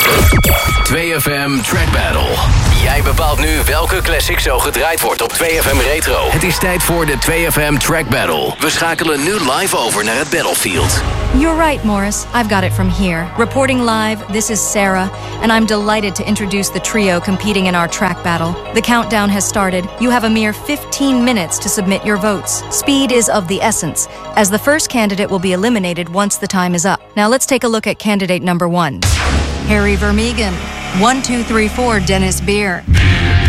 2FM Track Battle. Jij bepaalt nu welke classic zo gedraaid wordt op 2FM Retro. Het is tijd voor de 2FM Track Battle. We schakelen nu live over naar het battlefield. You're right, Morris. I've got it from here. Reporting live, this is Sarah, and I'm delighted to introduce the trio competing in our track battle. The countdown has started. You have a mere 15 minutes to submit your votes. Speed is of the essence, as the first candidate will be eliminated once the time is up. Now let's take a look at candidate number 1. Harry Vermegen. 1, 2, 3, 4, Dennis Beer.